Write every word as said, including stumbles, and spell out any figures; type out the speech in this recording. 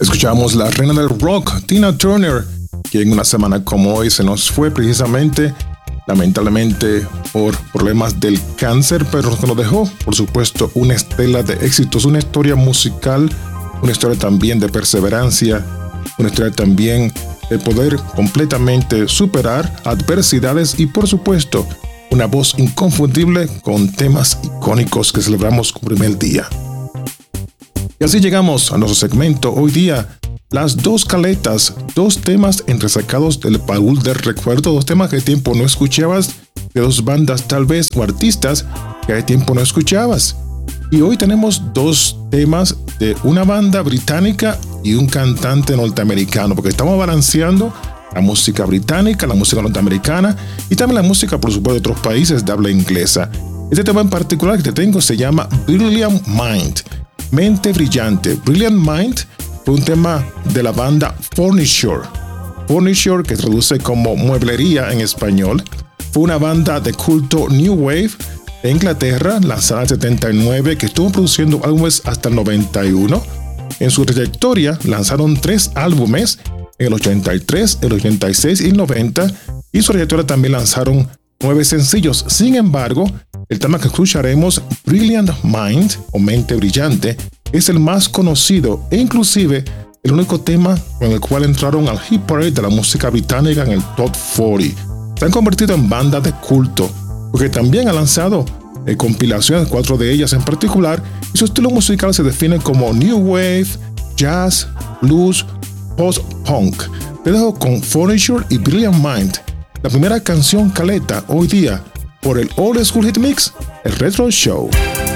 Escuchamos la reina del rock, Tina Turner, que en una semana como hoy se nos fue precisamente, lamentablemente, por problemas del cáncer, pero nos dejó, por supuesto, una estela de éxitos, una historia musical, una historia también de perseverancia, una historia también de poder completamente superar adversidades y, por supuesto, una voz inconfundible con temas icónicos que celebramos como primer día. Y así llegamos a nuestro segmento hoy día, las dos caletas, dos temas entresacados del baúl del recuerdo, dos temas que de tiempo no escuchabas, de dos bandas tal vez o artistas que de tiempo no escuchabas. Y hoy tenemos dos temas de una banda británica y un cantante norteamericano, porque estamos balanceando la música británica, la música norteamericana y también la música, por supuesto, de otros países de habla inglesa. Este tema en particular que te tengo se llama Brilliant Mind, Mente Brillante. Brilliant Mind fue un tema de la banda Furniture. Furniture, que traduce como mueblería en español, fue una banda de culto New Wave de Inglaterra, lanzada en el setenta y nueve, que estuvo produciendo álbumes hasta el noventa y uno. En su trayectoria lanzaron tres álbumes en el ochenta y tres, el ochenta y seis y el noventa, y en su trayectoria también lanzaron nueve sencillos. Sin embargo, el tema que escucharemos, Brilliant Mind o Mente Brillante, es el más conocido e inclusive el único tema con el cual entraron al hit parade de la música británica en el Top cuarenta. Se han convertido en banda de culto, porque también ha lanzado eh, compilaciones, cuatro de ellas en particular, y su estilo musical se define como New Wave, Jazz, Blues, Post-Punk. Te dejo con Furniture y Brilliant Mind, la primera canción caleta hoy día por el Old School Hit Mix, el Retro Show.